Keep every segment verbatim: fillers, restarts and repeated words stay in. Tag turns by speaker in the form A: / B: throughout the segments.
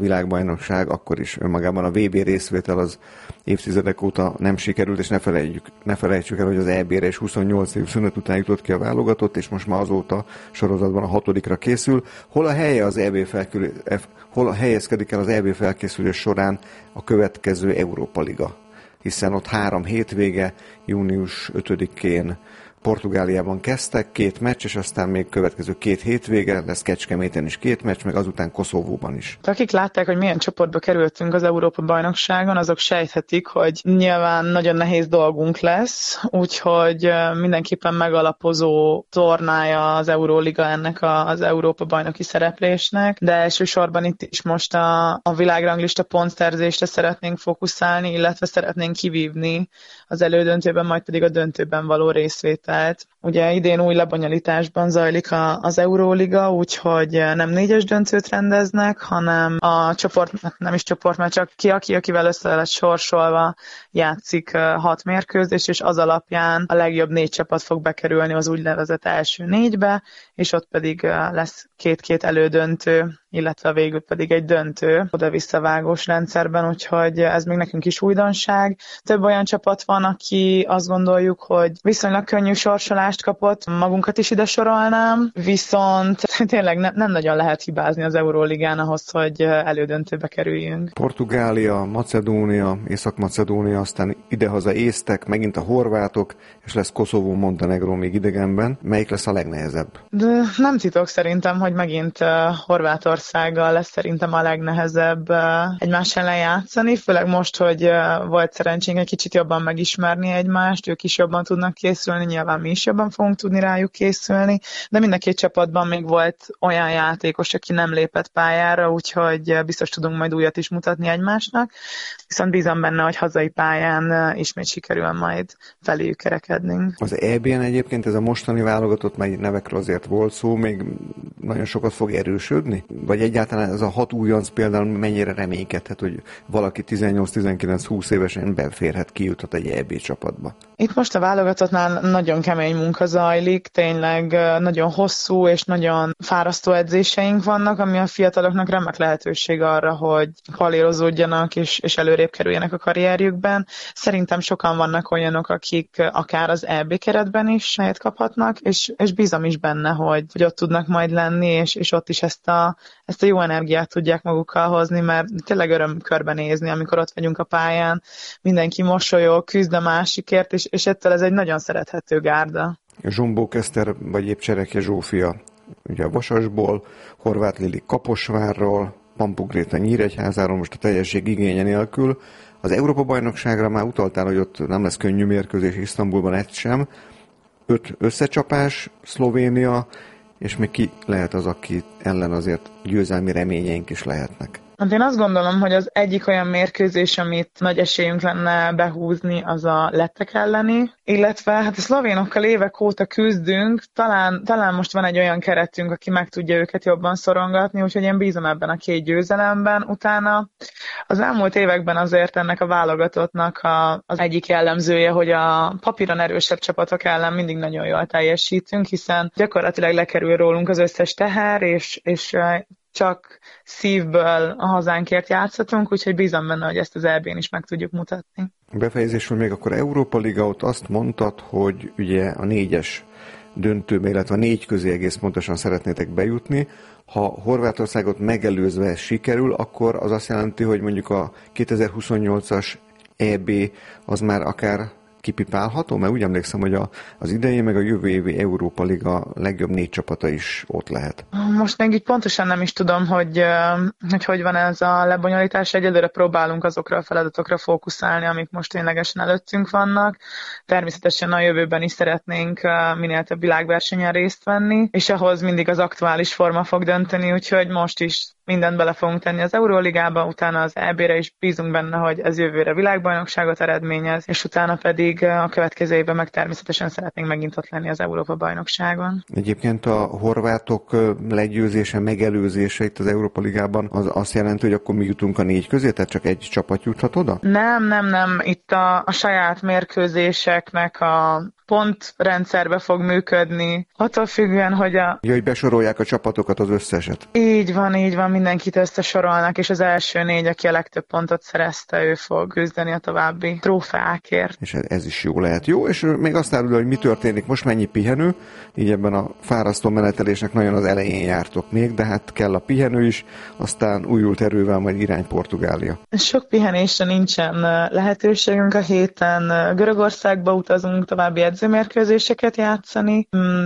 A: világbajnokság, akkor is önmagában a vé bé részvétel az évtizedek óta nem sikerült, és ne felejtjük, ne felejtsük el, hogy az é bé-re is huszonnyolc év szünet után jutott ki a válogatott, és most már azóta sorozatban a hatodikra készül. Hol a helye az é bé felkül, hol helyezkedik el az é bé felkészülés során a következő Európa Liga? Hiszen ott három hétvége, június ötödikén Portugáliában kezdtek, két meccs, és aztán még következő két hétvége, lesz Kecskeméten is két meccs, meg azután Koszovóban is.
B: Akik látták, hogy milyen csoportba kerültünk az Európa-bajnokságon, azok sejthetik, hogy nyilván nagyon nehéz dolgunk lesz, úgyhogy mindenképpen megalapozó tornája az Euróliga ennek az Európa-bajnoki szereplésnek, de elsősorban itt is most a, a világranglista pontszerzésre szeretnénk fókuszálni, illetve szeretnénk kivívni az elődöntőben, majd pedig a döntőben való részvételt. Ugye idén új lebonyolításban zajlik a, az Euróliga, úgyhogy nem négyes döntőt rendeznek, hanem a csoport, nem is csoport, mert csak ki, aki, akivel össze lett sorsolva játszik hat mérkőzést, és az alapján a legjobb négy csapat fog bekerülni az úgynevezett első négybe, és ott pedig lesz két-két elődöntő, illetve végül pedig egy döntő oda-visszavágós rendszerben, úgyhogy ez még nekünk is újdonság. Több olyan csapat van, aki azt gondoljuk, hogy viszonylag könnyű sorsolást kapott, magunkat is ide sorolnám, viszont tényleg ne, nem nagyon lehet hibázni az Euróligán ahhoz, hogy elődöntőbe kerüljünk.
A: Portugália, Macedónia, Észak-Macedónia, aztán idehaza észtek, megint a horvátok, és lesz Koszovó, Montenegró még idegenben. Melyik lesz a legnehezebb?
B: De nem titok szerintem, hogy megint uh, Horvátországgal lesz szerintem a legnehezebb uh, egymás ellen játszani, főleg most, hogy uh, volt szerencsénk egy kicsit jobban megismerni egymást, ők is jobban tudnak készülni, nyilván mi is jobban fogunk tudni rájuk készülni, de mind a két csapatban még volt olyan játékos, aki nem lépett pályára, úgyhogy biztos tudunk majd újat is mutatni egymásnak, viszont bízom benne, hogy hazai pályán ismét sikerül majd feléjük kerekednünk.
A: Az é bén egyébként ez a mostani válogatott, meg nevekről azért volt szó, még nagyon sokat fog erősödni? Vagy egyáltalán ez a hat újonc például mennyire reménykedhet, hogy valaki tizennyolc-tizenkilenc-húsz évesen beférhet, kijutott egy é bé csapatba?
B: Itt most a válogatottnál nagyon kemény munka zajlik, tényleg nagyon hosszú és nagyon fárasztó edzéseink vannak, ami a fiataloknak remek lehetőség arra, hogy palérozódjanak és, és előrébb kerüljenek a karrierjükben. Szerintem sokan vannak olyanok, akik akár az é bé keretben is helyet kaphatnak, és, és bízom is benne, hogy, hogy ott tudnak majd lenni, és, és ott is ezt a, ezt a jó energiát tudják magukkal hozni, mert tényleg öröm körbenézni, amikor ott vagyunk a pályán, mindenki mosolyog, küzd a másikért, és, és ettől ez egy nagyon szerethető gárda.
A: Zsombó Keszter, vagy épp Csereke Zsófia, ugye a Vasasból, Horváth Lili Kaposvárról, Pampuk Gréta Nyíregyházáról, most a teljesség igénye nélkül. Az Európa-bajnokságra már utaltál, hogy ott nem lesz könnyű mérkőzés, Isztambulban egy sem. Öt összecsapás, Szlovénia, és még ki lehet az, aki ellen azért győzelmi reményeink is lehetnek?
B: Hát én azt gondolom, hogy az egyik olyan mérkőzés, amit nagy esélyünk lenne behúzni, az a lettek elleni, illetve hát a szlovénokkal évek óta küzdünk, talán, talán most van egy olyan keretünk, aki meg tudja őket jobban szorongatni, úgyhogy én bízom ebben a két győzelemben. Utána az elmúlt években azért ennek a válogatottnak a, az egyik jellemzője, hogy a papíron erősebb csapatok ellen mindig nagyon jól teljesítünk, hiszen gyakorlatilag lekerül rólunk az összes teher, és, és csak szívből a hazánkért játszhatunk, úgyhogy bízom benne, hogy ezt az é bén is meg tudjuk mutatni.
A: Befejezésül még akkor Európa Liga, ott azt mondtad, hogy ugye a négyes döntőbe, illetve a négy közé egész pontosan szeretnétek bejutni. Ha Horvátországot megelőzve sikerül, akkor az azt jelenti, hogy mondjuk a kétezer-huszonnyolcas é bé az már akár kipipálható? Mert úgy emlékszem, hogy a, az idei meg a jövő évi Európa Liga legjobb négy csapata is ott lehet.
B: Most még így pontosan nem is tudom, hogy hogy, hogy van ez a lebonyolítás. Egyelőre próbálunk azokra a feladatokra fókuszálni, amik most ténylegesen előttünk vannak. Természetesen a jövőben is szeretnénk minél több világversenyen részt venni, és ahhoz mindig az aktuális forma fog dönteni, úgyhogy most is mindent bele fogunk tenni az Euróligába, utána az é bére is bízunk benne, hogy ez jövőre világbajnokságot eredményez, és utána pedig a következő évben meg természetesen szeretnénk megint ott lenni az Európa-bajnokságon.
A: Egyébként a horvátok legyőzése, megelőzése itt az Európa-ligában az azt jelenti, hogy akkor mi jutunk a négy közé, tehát csak egy csapat juthat oda?
B: Nem, nem, nem. Itt a, a saját mérkőzéseknek a, pontrendszerbe fog működni, attól függően, hogy a...
A: Ja, hogy besorolják a csapatokat, az összeset.
B: Így van, így van, mindenkit összesorolnak, és az első négy, aki a legtöbb pontot szerezte, ő fog küzdeni a további trófeákért.
A: És ez is jó lehet. Jó, és még azt árul, hogy mi történik most, mennyi pihenő, így ebben a fárasztó menetelésnek nagyon az elején jártok még, de hát kell a pihenő is, aztán újult erővel majd irány Portugália.
B: Sok pihenésre nincsen lehetőségünk a héten. Görögországba utazunk további edzőmérkőzéseket játszani,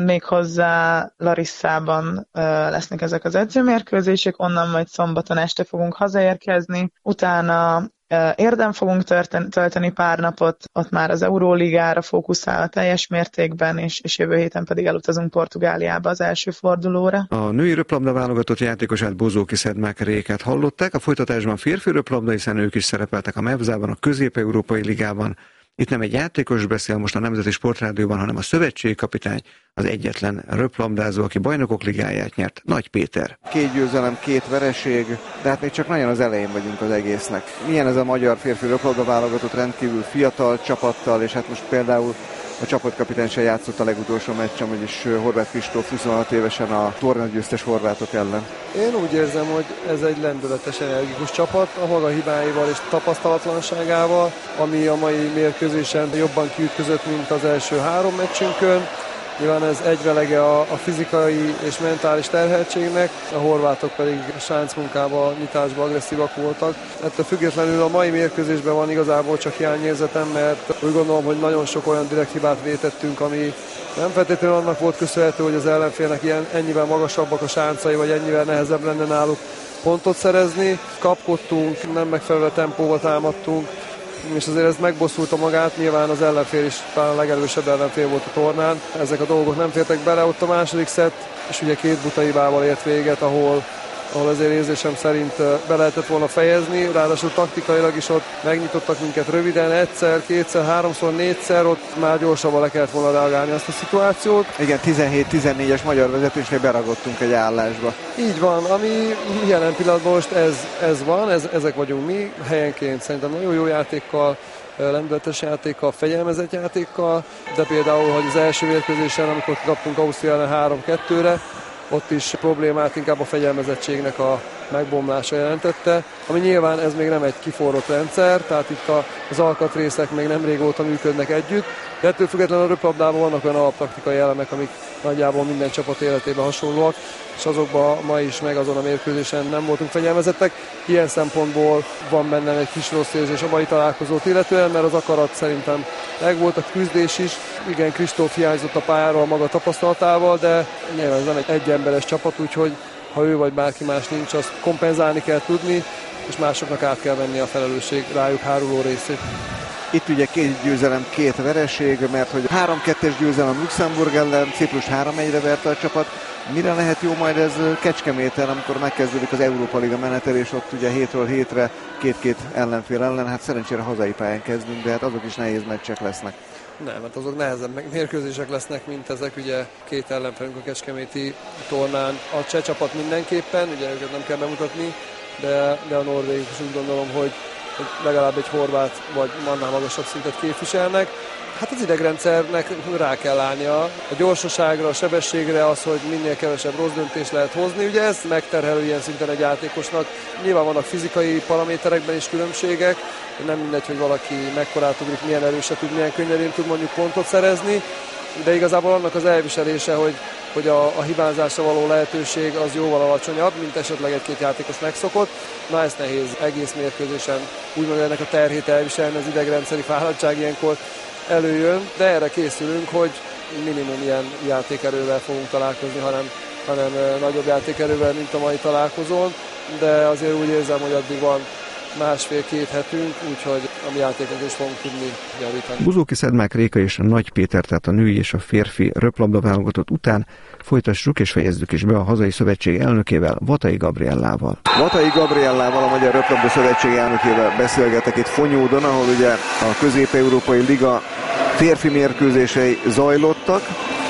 B: méghozzá Larissában lesznek ezek az edzőmérkőzések, onnan majd szombaton este fogunk hazaérkezni, utána Érden fogunk tölteni pár napot, ott már az Euróligára fókuszál a teljes mértékben, és, és jövő héten pedig elutazunk Portugáliába az első fordulóra.
A: A női röplabda válogatott játékosát, Bozóki Szedmák Rékát hallották, a folytatásban férfi röplabda, hiszen ők is szerepeltek a mevzában, a Közép-Európai Ligában. Itt nem egy játékos beszél most a Nemzeti Sportrádióban, hanem a szövetségi kapitány, az egyetlen röplabdázó, aki Bajnokok Ligáját nyert, Nagy Péter. Két győzelem, két vereség, de hát még csak nagyon az elején vagyunk az egésznek. Milyen ez a magyar férfi röplabda válogatott, rendkívül fiatal csapattal, és hát most például a csapatkapitány se játszott a legutolsó meccsen, vagyis Horváth Kristóf huszonhat évesen a tornagyőztes horvátok ellen.
C: Én úgy érzem, hogy ez egy lendületes, energikus csapat, a maga hibáival és tapasztalatlanságával, ami a mai mérkőzésen jobban kiütközött, mint az első három meccsünkön. Nyilván ez egyvelege a, a fizikai és mentális terheltségnek, a horvátok pedig a sáncmunkában, nyitásban agresszívak voltak. Ettől függetlenül a mai mérkőzésben van igazából csak hiányérzetem, mert úgy gondolom, hogy nagyon sok olyan direkt hibát vétettünk, ami nem feltétlenül annak volt köszönhető, hogy az ellenfélnek ilyen, ennyivel magasabbak a sáncai, vagy ennyivel nehezebb lenne náluk pontot szerezni. Kapkodtunk, nem megfelelő tempóval támadtunk, és azért ez megbosszulta magát, nyilván az ellenfél is talán a legerősebb ellenfél volt a tornán. Ezek a dolgok nem fértek bele, ott a második szett, és ugye két buta hibával ért véget, ahol, ahol azért érzésem szerint be lehetett volna fejezni, ráadásul taktikailag is ott megnyitottak minket röviden, egyszer, kétszer, háromszor, négyszer, ott már gyorsabban le kellett volna reagálni azt a szituációt.
A: Igen, tizenhét tizennégyes magyar vezetésnél beragottunk egy állásba.
C: Így van, ami jelen pillanatban most ez, ez van, ez, ezek vagyunk mi, helyenként szerintem nagyon jó játékkal, lendületes játékkal, fegyelmezett játékkal, de például, hogy az első mérkőzésen, amikor kaptunk Ausztria ellen három kettőre, ott is problémát inkább a fegyelmezettségnek a megbomlása jelentette, ami nyilván ez még nem egy kiforrott rendszer, tehát itt az alkatrészek még nem régóta működnek együtt, de ettől függetlenül a röplabdában vannak olyan alaptaktikai elemek, amik nagyjából minden csapat életében hasonlóak, és azokban ma is meg azon a mérkőzésen nem voltunk fegyelmezettek. Ilyen szempontból van bennem egy kis rossz érzés a mai találkozót illetően, mert az akarat szerintem megvolt, a küzdés is. Igen, Kristóf hiányzott a pályáról a maga tapasztalatával, de nyilván ez nem egy egyemberes csapat, úgyhogy ha ő vagy bárki más nincs, azt kompenzálni kell tudni, és másoknak át kell venni a felelősség rájuk háruló részét.
A: Itt ugye két győzelem, két vereség, mert hogy három kettes győzelem Luxemburg ellen, Ciprus három egyre verte a csapat. Mire lehet jó majd ez Kecskeméten, amikor megkezdődik az Európa Liga menetelés, ott ugye hétről hétre két-két ellenfél ellen, hát szerencsére hazai pályán kezdünk, de hát azok is nehéz meccsek lesznek.
C: Nem, hát azok nehezebb mérkőzések lesznek, mint ezek, ugye két ellenfelünk a kecskeméti tornán. A cseh csapat mindenképpen, ugye őket nem kell bemutatni, de, de a norvégok is úgy gondolom, hogy legalább egy horvát vagy annál magasabb szintet képviselnek. Hát az idegrendszernek rá kell állnia a gyorsaságra, a sebességre, az, hogy minél kevesebb rossz döntést lehet hozni. Ugye ez megterhelő ilyen szinten egy játékosnak. Nyilván vannak fizikai paraméterekben is különbségek, nem mindegy, hogy valaki mekkorát ugrik, milyen erősen tud, milyen könnyedén tud mondjuk pontot szerezni, de igazából annak az elviselése, hogy, hogy a, a hibázásra való lehetőség az jóval alacsonyabb, mint esetleg egy-két játékos megszokott. Na, ezt nehéz egész mérkőzésen úgymond ennek a terhét elviselni, az idegrendszeri fáradtság ilyenkor előjön, de erre készülünk, hogy minimum ilyen játékerővel fogunk találkozni, hanem, hanem nagyobb játékerővel, mint a mai találkozón, de azért úgy érzem, hogy addig van másfél-két hetünk, úgyhogy a mi játékot is fogunk tudni javítani.
A: Bozóki Szedmák Réka és a Nagy Péter, tehát a női és a férfi röplabda válogatott után folytassuk és fejezzük is be a hazai szövetség elnökével, Vatai Gabriellával. Vatai Gabriellával, a Magyar Röplabda Szövetség elnökével beszélgetek itt Fonyódon, ahol ugye a Közép-Európai Liga férfi mérkőzései zajlottak,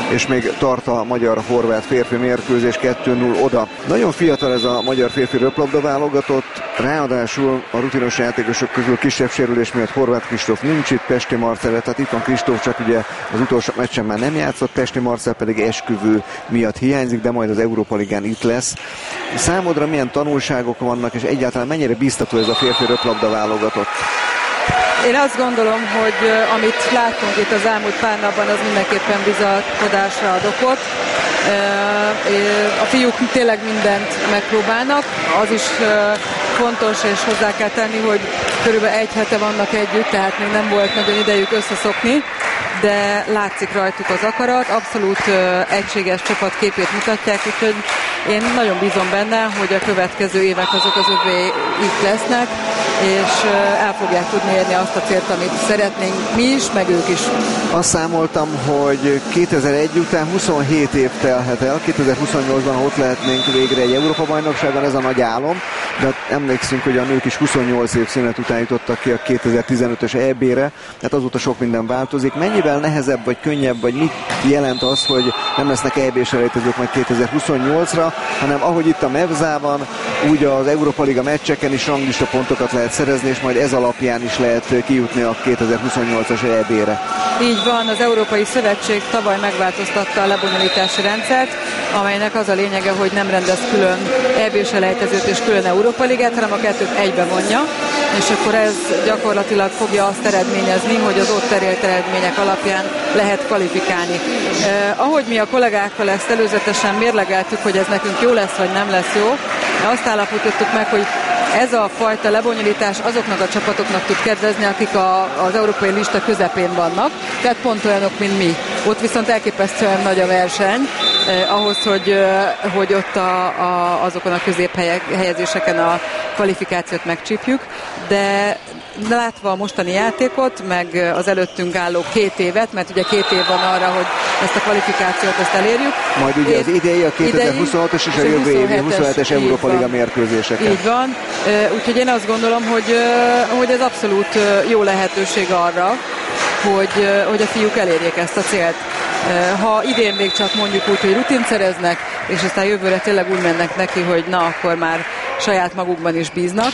A: és még tart a magyar-horvát férfi mérkőzés kettő null oda. Nagyon fiatal ez a magyar férfi röplabda válogatott, ráadásul a rutinos játékosok közül kisebb sérülés miatt Horváth Kristóf nincs itt, Pesti Marcell, tehát itt van Kristóf, csak ugye az utolsó meccsen már nem játszott, Pesti Marcell pedig esküvő miatt hiányzik, de majd az Európa Ligán itt lesz. Számodra milyen tanulságok vannak, és egyáltalán mennyire biztató ez a férfi röplabda válogatott?
D: Én azt gondolom, hogy amit láttunk itt az elmúlt pár napban, az mindenképpen bizakodásra ad okot. A fiúk tényleg mindent megpróbálnak, az is fontos, és hozzá kell tenni, hogy körülbelül egy hete vannak együtt, tehát még nem volt nagyon idejük összeszokni, de látszik rajtuk az akarat, abszolút egységes csapatképét mutatják, úgyhogy én nagyon bízom benne, hogy a következő évek azok az övéik lesznek, és el fogják tudni érni azt a célt, amit szeretnénk mi is, meg ők is.
A: Azt számoltam, hogy kétezer-egy után huszonhét év telhet el, kétezer-huszonnyolcban ott lehetnénk végre egy Európa-bajnokságon, ez a nagy álom, de emlékszünk, hogy a nők is huszonnyolc év szünet után jutottak ki a kétezer-tizenötös é bé-re, tehát azóta sok minden változik. Mennyivel nehezebb vagy könnyebb, vagy mit jelent az, hogy nem lesznek é bés elejtezők majd kétezer-huszonnyolcra, hanem ahogy itt a Mevzában, úgy az Európa Liga meccseken is ranglista pontokat lehet szerezni, és majd ez alapján is lehet kijutni a kétezer-huszonnyolcas é bé-re.
D: Így van, az Európai Szövetség tavaly megváltoztatta a lebonyolítási rendszert, amelynek az a lényege, hogy nem rendez külön é bés elejtezőt és külön Európa Ligát, hanem a kettőt egybe vonja, és akkor ez gyakorlatilag fogja azt eredményezni, hogy az ott erélt eredmények alapján lehet kvalifikálni. Eh, ahogy mi a kollégákkal ezt előzetesen mérlegeltük, hogy ez nekünk jó lesz, vagy nem lesz jó, azt állapítottuk meg, hogy ez a fajta lebonyolítás azoknak a csapatoknak tud kedvezni, akik a, az európai lista közepén vannak, tehát pont olyanok, mint mi. Ott viszont elképesztően nagy a verseny, eh, ahhoz, hogy, eh, hogy ott a, a, azokon a középhelyezéseken a kvalifikációt megcsípjük, de látva a mostani játékot, meg az előttünk álló két évet, mert ugye két év van arra, hogy ezt a kvalifikációt ezt elérjük.
A: Majd ugye az idei, a kétezer-huszonhatos és a jövő évi huszonhetes Európa Liga mérkőzéseken.
D: Így van, úgyhogy én azt gondolom, hogy, hogy ez abszolút jó lehetőség arra, hogy, hogy a fiúk elérjék ezt a célt. Ha idén még csak mondjuk úgy, hogy rutint szereznek, és aztán jövőre tényleg úgy mennek neki, hogy na, akkor már saját magukban is bíznak,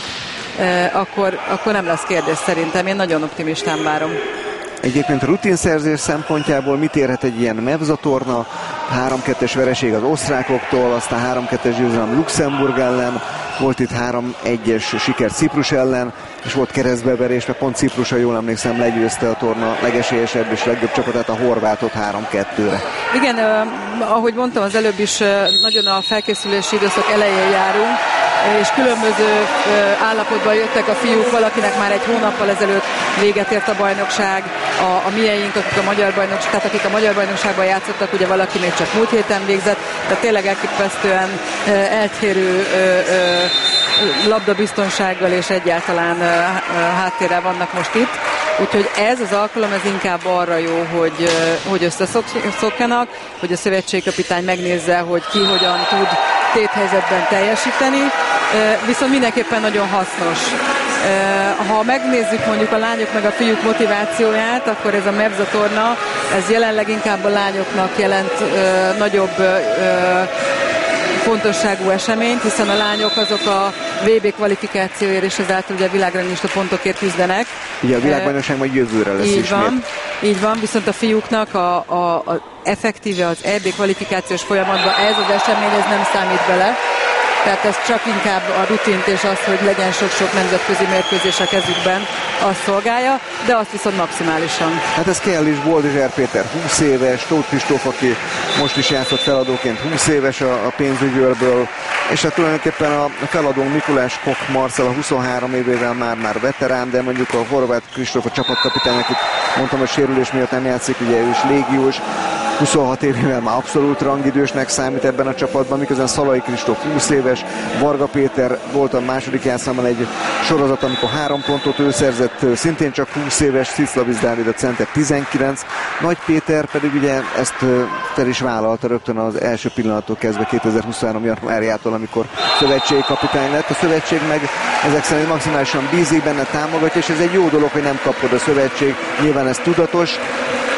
D: akkor, akkor nem lesz kérdés szerintem. Én nagyon optimistán várom.
A: Egyébként a rutinszerzés szempontjából mit érhet egy ilyen Mevza torna? három kettes vereség az osztrákoktól, aztán három kettes győzelem Luxemburg ellen, volt itt három egyes siker Ciprus ellen, és volt keresztbeverés, mert pont Ciprus, ha jól emlékszem, legyőzte a torna legesélyesebb és legjobb csapatát, a horvátot három kettőre.
D: Igen, eh, ahogy mondtam az előbb is, eh, nagyon a felkészülési időszak elején járunk, és különböző eh, állapotban jöttek a fiúk, valakinek már egy hónappal ezelőtt véget ért a bajnokság, a, a mieink, akik a magyar bajnokság, tehát akik a magyar bajnokságban játszottak, ugye valaki még csak múlt héten végzett, tehát tényleg elképesztően eh, eltérő eh, eh, labdabiztonsággal és egyáltalán uh, háttérrel vannak most itt. Úgyhogy ez az alkalom, ez inkább arra jó, hogy, uh, hogy összeszokjanak, hogy a szövetségkapitány megnézze, hogy ki hogyan tud téthelyzetben teljesíteni, uh, viszont mindenképpen nagyon hasznos. Uh, ha megnézzük mondjuk a lányok meg a fiúk motivációját, akkor ez a Mevza torna, ez jelenleg inkább a lányoknak jelent uh, nagyobb uh, fontosságú eseményt, hiszen a lányok azok a vé bé kvalifikációért és ezáltal ugye a világranglista pontokért küzdenek.
A: Ugye a világbajnokság majd jövőre lesz
D: így
A: ismét.
D: Van, így van, viszont a fiúknak a, a, a effektíve az é bé kvalifikációs folyamatban ez az esemény, ez nem számít bele. Tehát ez csak inkább a rutint és az, hogy legyen sok-sok nemzetközi mérkőzés a kezükben, azt szolgálja, de azt viszont maximálisan.
A: Hát ez kell is, Boldizsár Péter húsz éves, Tóth Kristóf, aki most is játszott feladóként húsz éves a, a pénzügyőrből, és hát tulajdonképpen a feladónk Mikulás Kok Marcell a huszonhárom évével már-már veterán, de mondjuk a Horváth Kristóf a csapatkapitány, akit mondtam, hogy sérülés miatt nem játszik, ugye ő is légiós, huszonhat évével már abszolút rangidősnek számít ebben a csapatban, miközben Szalai Kristóf húsz éves, Varga Péter volt a második játszmában egy sorozat, amikor három pontot ő szerzett, szintén csak húsz éves, Sziszlavisz Dávid a center tizenkilenc, Nagy Péter pedig ugye ezt fel is vállalta rögtön az első pillanattól kezdve kétezer-huszonhárom januárjától, amikor szövetségi kapitány lett. A szövetség meg ezek szerint maximálisan bízik benne, támogatja, és ez egy jó dolog, hogy nem kapod a szövetség, nyilván ez tudatos.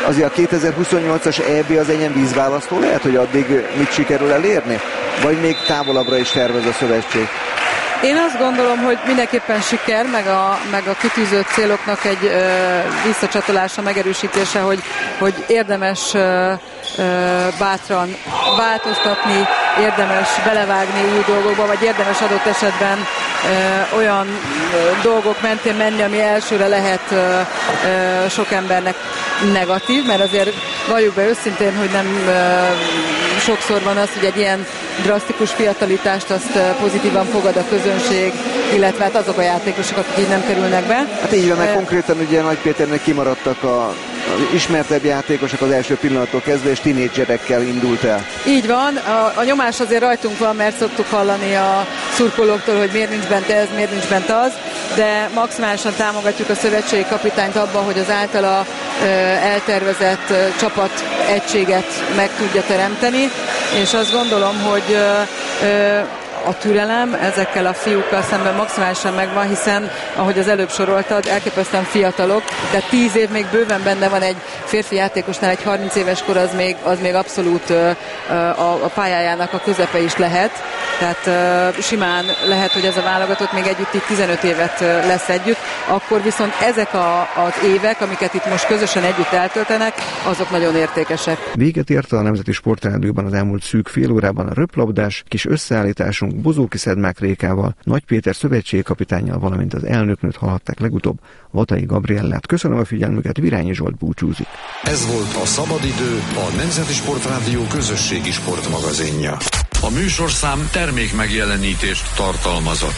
A: azért a kétezer-huszonnyolcas é bé az ennyien vízválasztó lehet, hogy addig mit sikerül elérni? Vagy még távolabbra is tervez a szövetség?
D: Én azt gondolom, hogy mindenképpen siker, meg a, meg a kitűzött céloknak egy ö, visszacsatolása, megerősítése, hogy, hogy érdemes ö, ö, bátran változtatni, érdemes belevágni új dolgokba, vagy érdemes adott esetben ö, olyan ö, dolgok mentén menni, ami elsőre lehet ö, ö, sok embernek negatív, mert azért valljuk be őszintén, hogy nem ö, sokszor van az, hogy egy ilyen drasztikus fiatalítást azt pozitívan fogad a közönség, illetve hát azok a játékosok, akik így nem kerülnek be.
A: Hát így van, mert e... konkrétan ugye Nagy Péternek kimaradtak a, az ismertebb játékosok az első pillanattól kezdve, és tinédzserekkel indult el.
D: Így van, a, a nyomás azért rajtunk van, mert szoktuk hallani a szurkolóktól, hogy miért nincs bent ez, miért nincs bent az, de maximálisan támogatjuk a szövetségi kapitányt abban, hogy az általa ö, eltervezett ö, csapat egységet meg tudja teremteni, és azt gondolom, hogy ö, ö, a türelem ezekkel a fiúkkal szemben maximálisan megvan, hiszen, ahogy az előbb soroltad, elképesztően fiatalok, tehát tíz év még bőven benne van egy férfi játékosnál, egy harminc éves kor az még, az még abszolút ö, a, a pályájának a közepe is lehet, tehát ö, simán lehet, hogy ez a válogatott még együtt itt tizenöt évet ö, lesz együtt, akkor viszont ezek a, az évek, amiket itt most közösen együtt eltöltenek, azok nagyon értékesek.
A: Véget ért a Nemzeti Sportrádióban az elmúlt szűk fél órában a röplabdás kis összeállításunk Bozóki Szedmák Rékával, Nagy Péter szövetségi kapitánnyal, valamint az elnöknőt hallhatták legutóbb, Vatai Gabriellát. Köszönöm a figyelmüket, Virányi Zsolt búcsúzik.
E: Ez volt a Szabadidő, a Nemzeti Sportrádió közösségi sportmagazinja. A műsorszám termék megjelenítést tartalmazott.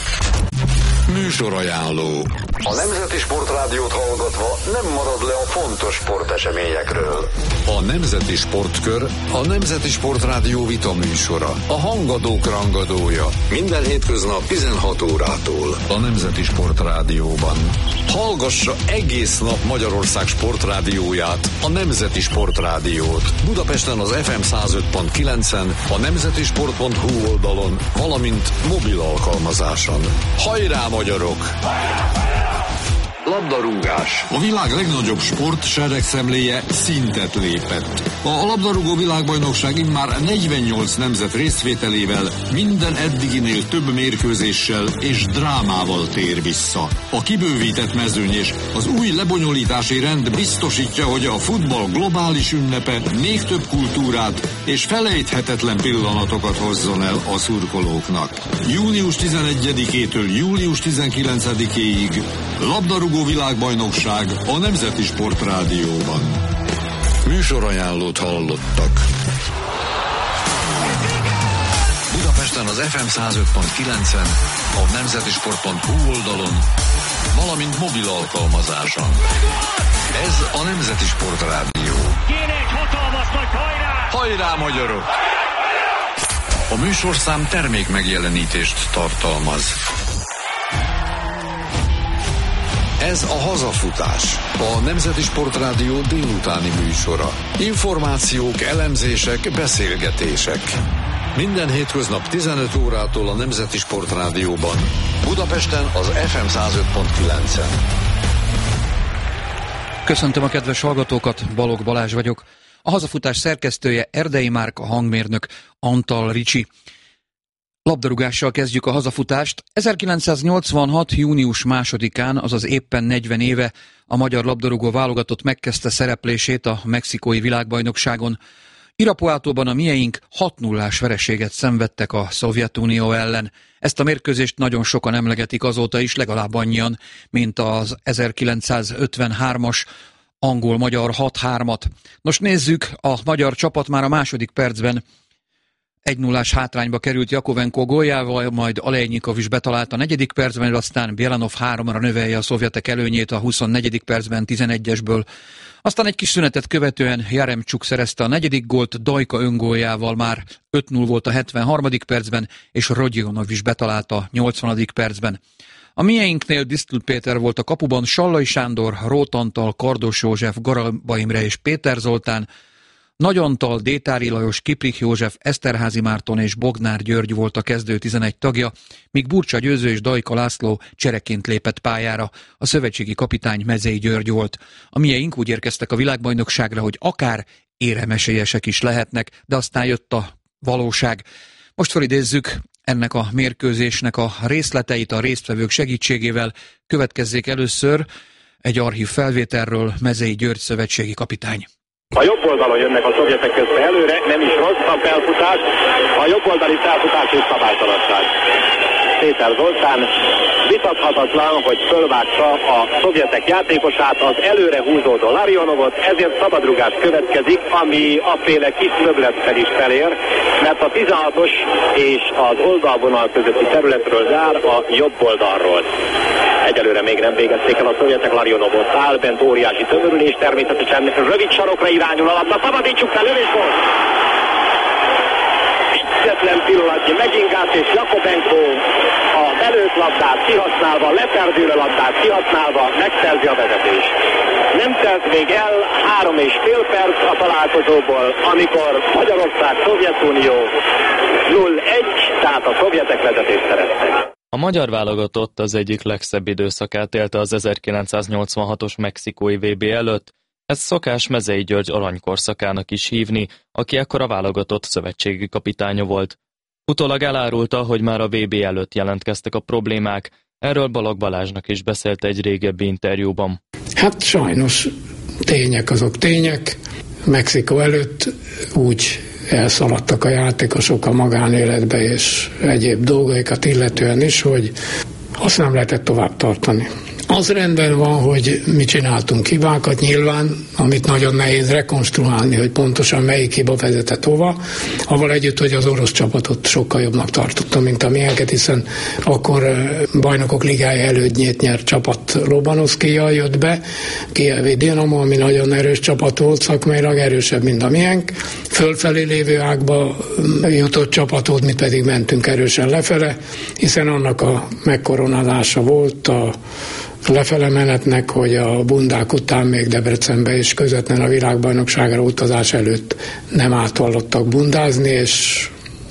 E: Műsorajánló. A Nemzeti Sportrádiót hallgatva nem marad le a fontos sporteseményekről. A Nemzeti Sportkör a Nemzeti Sportrádió vita műsora. A hangadók rangadója. Minden hétköznap tizenhat órától. A Nemzeti Sportrádióban. Hallgassa egész nap Magyarország sportrádióját, a Nemzeti Sportrádiót. Budapesten az ef em száz öt pont kilencen, a nemzeti sport pont hu oldalon, valamint mobil alkalmazáson. Hajrá, magyarok! Labdarúgás. A világ legnagyobb sport seregszemléje szintet lépett. A labdarúgó világbajnokság immár negyvennyolc nemzet részvételével minden eddiginél több mérkőzéssel és drámával tér vissza. A kibővített mezőny és az új lebonyolítási rend biztosítja, hogy a futball globális ünnepe még több kultúrát és felejthetetlen pillanatokat hozzon el a szurkolóknak. június tizenegyedikétől július tizenkilencedikéig labdarúgó világbajnokság a Nemzeti Sportrádióban. Műsorajánlót hallottak. Budapesten az ef em száz öt pont kilencen, a nemzeti sport pont hu oldalon, valamint mobil alkalmazáson. Ez a Nemzeti Sportrádió.
F: Kéne egy hatalmas nagy hajrá!
E: Hajrá, magyarok! A műsorszám termék megjelenítést tartalmaz. Ez a Hazafutás, a Nemzeti Sportrádió délutáni műsora. Információk, elemzések, beszélgetések. Minden hétköznap tizenöt órától a Nemzeti Sportrádióban. Budapesten az ef em száz öt pont kilencen.
G: Köszöntöm a kedves hallgatókat, Balogh Balázs vagyok. A Hazafutás szerkesztője Erdei Márk, a hangmérnök Antal Ricsi. Labdarúgással kezdjük a hazafutást. ezerkilencszáznyolcvanhat. június másodikán, azaz éppen negyven éve a magyar labdarúgó válogatott megkezdte szereplését a mexikói világbajnokságon. Irapuátóban a mieink hat nullás vereséget szenvedtek a Szovjetunió ellen. Ezt a mérkőzést nagyon sokan emlegetik azóta is, legalább annyian, mint az ezerkilencszázötvenhármas angol-magyar hat hármat. Nos, nézzük, a magyar csapat már a második percben egy nullás hátrányba került Jakovenko góljával, majd Alejnyikov is betalált a negyedik percben, aztán Bielanov háromra növelje a szovjetek előnyét a huszonnegyedik percben tizenegyesből. Aztán egy kis szünetet követően Jaremcsuk szerezte a negyedik gólt, Dajka öngóljával már öt null volt a hetvenharmadik percben, és Rodionov is betalált a nyolcvanadik percben. A mieinknél Disztl Péter volt a kapuban, Sallai Sándor, Róth Antal, Kardos József, Garamba Imre és Péter Zoltán, Nagy Antal, Détári Lajos, Kiprich József, Eszterházy Márton és Bognár György volt a kezdő tizenegy tagja, míg Burcsa Győző és Dajka László csereként lépett pályára. A szövetségi kapitány Mezei György volt. A mieink úgy érkeztek a világbajnokságra, hogy akár éremesélyesek is lehetnek, de aztán jött a valóság. Most felidézzük ennek a mérkőzésnek a részleteit a résztvevők segítségével. Következzék először egy archív felvételről Mezei György szövetségi kapitány.
H: A jobb oldalon jönnek a szovjetek közben előre, nem is rossz a felfutás, a jobb oldali felfutás és szabálytalanság. Péter Zoltán vitathatatlan, hogy fölvágta a szovjetek játékosát, az előre húzódó Larionovot, ezért szabadrugás következik, ami aféle kis löglettel is felér, mert a tizenhatos és az oldalvonal közötti területről zár a jobb oldalról. Egyelőre még nem végezték el a szovjetek, Larionovot áll, bent óriási tömörülés, természetesen rövid sarokra irányul a labda, szabadítsuk fel, lövés volt! Egyetlen pillanatnyi Megingát és Jakobenko a belőtt labdát kihasználva, leperdülő labdát kihasználva megszerzi a vezetést. Nem telt még el három és fél perc a találkozóból, amikor Magyarország, Szovjetunió nulla egy, tehát a szovjetek vezetést szereztek.
I: A magyar válogatott az egyik legszebb időszakát élte az ezerkilencszáznyolcvanhatos mexikói vé bé előtt. Ez szokás Mezei György aranykorszakának is hívni, aki ekkor a válogatott szövetségi kapitánya volt. Utólag elárulta, hogy már a vé bé előtt jelentkeztek a problémák, erről Balogh Balázsnak is beszélt egy régebbi interjúban.
J: Hát sajnos tények azok tények. Mexikó előtt úgy elszaladtak a játékosok a magánéletbe és egyéb dolgaikat illetően is, hogy azt nem lehetett tovább tartani. Az rendben van, hogy mi csináltunk hibákat, nyilván, amit nagyon nehéz rekonstruálni, hogy pontosan melyik hiba vezetett hova, avval együtt, hogy az orosz csapatot sokkal jobbnak tartottam, mint a miénket, hiszen akkor bajnokok ligája elődnyét nyert csapat Lobanovszkijjal jött be, Kijevi Dinamo, ami nagyon erős csapat volt, szakmailag erősebb, mint a miénk. Fölfelé lévő ágba jutott csapatot, mi pedig mentünk erősen lefele, hiszen annak a megkoronálása volt a lefele menetnek, hogy a bundák után még Debrecenbe és közvetlen a világbajnokságra utazás előtt nem átvallottak bundázni, és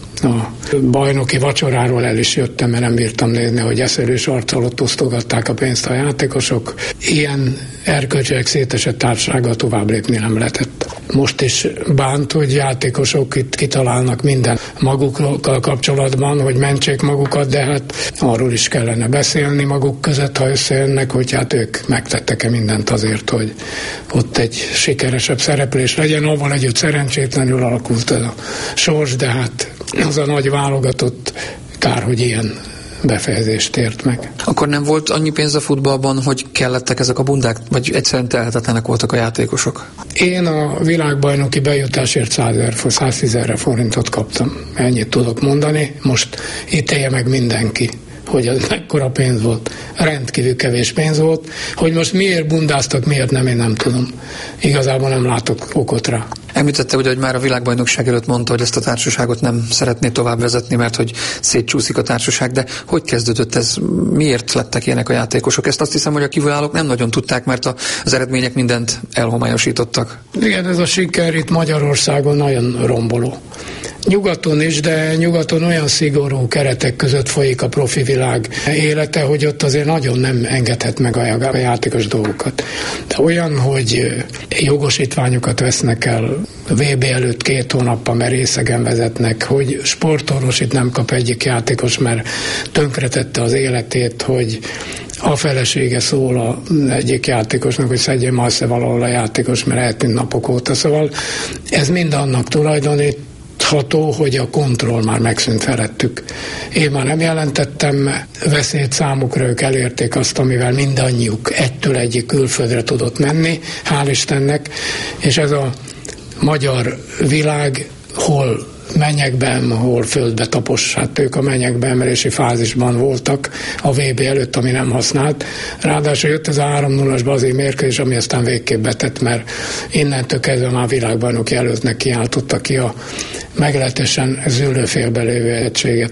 J: a bajnoki vacsoráról el is jöttem, mert nem bírtam nézni, hogy eszelős arccal ott osztogatták a pénzt a játékosok. Ilyen erkölcsileg szétesett társasággal tovább lépni nem lehetett. Most is bánt, hogy játékosok itt kitalálnak minden magukkal kapcsolatban, hogy mentsék magukat, de hát arról is kellene beszélni maguk között, ha összejönnek, hogy hát ők megtettek-e mindent azért, hogy ott egy sikeresebb szereplés legyen. Avval együtt szerencsétlenül alakult a sors, de hát az a nagy válogatott, kár, hogy ilyen befejezést ért meg.
G: Akkor nem volt annyi pénz a futballban, hogy kellettek ezek a bundák, vagy egyszerűen telhetetlenek voltak a játékosok?
J: Én a világbajnoki bejutásért száztízezer forintot kaptam. Ennyit tudok mondani. Most ítélje meg mindenki, hogy ez mekkora pénz volt. Rendkívül kevés pénz volt. Hogy most miért bundáztak, miért nem, én nem tudom. Igazából nem látok okot rá.
G: Említette, hogy már a világbajnokság előtt mondta, hogy ezt a társaságot nem szeretné tovább vezetni, mert hogy szétcsúszik a társaság, de hogy kezdődött ez? Miért lettek ilyenek a játékosok? Ezt azt hiszem, hogy a kívülállók nem nagyon tudták, mert az eredmények mindent elhomályosítottak.
J: Igen, ez a siker itt Magyarországon nagyon romboló. Nyugaton is, de nyugaton olyan szigorú keretek között folyik a profi világ élete, hogy ott azért nagyon nem engedhet meg a játékos dolgokat. De olyan, hogy jogosítványokat vesznek el vé bé előtt két hónappal, mert részegen vezetnek, hogy sportorvos itt nem kap egyik játékos, mert tönkretette az életét, hogy a felesége szól a egyik játékosnak, hogy szedjen ma össze valahol a játékos, mert eltűnt napok óta. Szóval ez mind annak tulajdonít, ható, hogy a kontroll már megszűnt felettük. Én már nem jelentettem veszélyt számukra, ők elérték azt, amivel mindannyiuk egytől egyik külföldre tudott menni, hál' Istennek, és ez a magyar világ hol mennyekben, hol földbe tapos, hát ők a mennyekbe emelési fázisban voltak a vé bé előtt, ami nem használt. Ráadásul jött ez a három nulla-as bazai mérkőzés, ami aztán végképp betett, mert innentől kezdve már világbajnoki előttnek kiáltotta ki a meglehetősen züllőfélbe lévő egységet.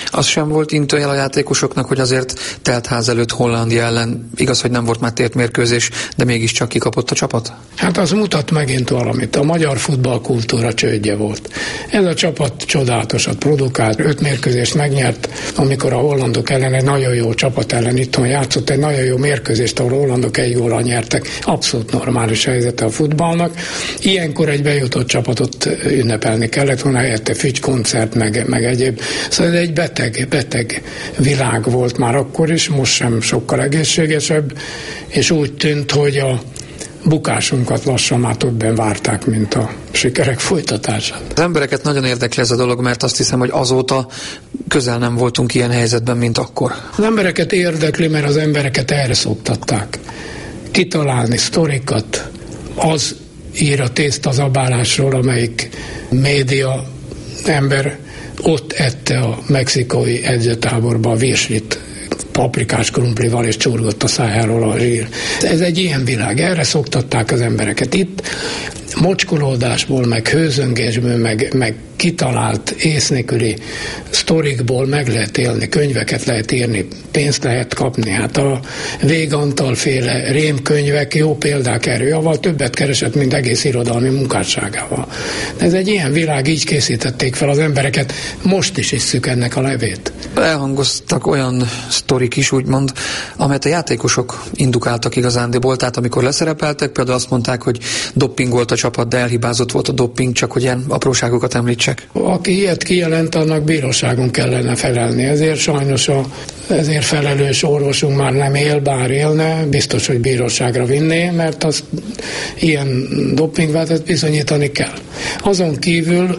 G: Az sem volt intőjel a játékosoknak, hogy azért teltház előtt Hollandia ellen, igaz, hogy nem volt már tért mérkőzés, de mégiscsak kikapott a csapat?
J: Hát az mutat megint valamit. A magyar futballkultúra csődje volt. Ez a csapat csodálatosat produkált, öt mérkőzést megnyert, amikor a hollandok ellen egy nagyon jó csapat ellen itthon játszott, egy nagyon jó mérkőzést, ahol a hollandok egy gólral nyertek. Abszolút normális helyzete a futballnak. Ilyenkor egy bejutott csapatot ünnepelni kellett volna, helyette fügykoncert, meg, meg egyéb. Szóval ez egy beteg, beteg világ volt már akkor is, most sem sokkal egészségesebb, és úgy tűnt, hogy a bukásunkat lassan már többen várták, mint a sikerek folytatását.
G: Az embereket nagyon érdekli ez a dolog, mert azt hiszem, hogy azóta közel nem voltunk ilyen helyzetben, mint akkor.
J: Az embereket érdekli, mert az embereket erre szoktatták. Kitalálni sztorikat, az ír a tésztazabálásról, amelyik média ember ott ette a mexikói edzőtáborba a virslit, paprikás krumplival, és csurgott a szájáról a zsír. Ez egy ilyen világ, erre szoktatták az embereket. Itt mocskolódásból, meg hőzöngésből, meg, meg kitalált ész nélküli sztorikból meg lehet élni, könyveket lehet írni, pénzt lehet kapni. Hát a Vég Antal féle rémkönyvek jó példák erre, javval többet keresett, mint egész irodalmi munkásságával. De ez egy ilyen világ, így készítették fel az embereket, most is isszük ennek a levét.
G: Elhangoztak olyan sztorik is, úgymond, amelyet a játékosok indukáltak igazándiból, tehát amikor leszerepeltek, például azt mondták, hogy doppingolt a csapat, de elhibázott volt a dopping, csak hogy ilyen apróságokat említsek.
J: Aki ilyet kijelent, annak bíróságon kellene felelni. Ezért sajnos a ezért felelős orvosunk már nem él, bár élne, biztos, hogy bíróságra vinné, mert az ilyen dopingvádat bizonyítani kell. Azon kívül